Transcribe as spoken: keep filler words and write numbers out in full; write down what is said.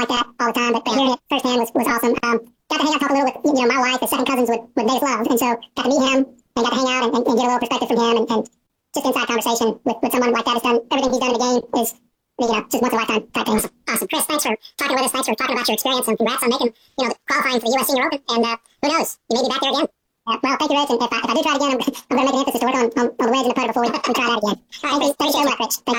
like that all the time, but, but hearing it firsthand was, was awesome. Um, got to hang out, talk a little with you know my wife, the second cousins with, with Davis Love, and so got to meet him and got to hang out and, and, and get a little perspective from him, and, and just inside conversation with, with someone like that. Has done everything he's done in the game is you know just once in a lifetime type things. Awesome, Chris. Thanks for talking with us. Thanks for talking about your experience, and congrats on making you know qualifying for the U S Senior Open. And uh, who knows, you may be back there again. Uh, well, thank you, Rich. And if I, if I do try it again, I'm, I'm going to make an emphasis to work on, on, on the wedge and the putter before we, we try that again. All right, thanks, thanks so much, Rich. Thank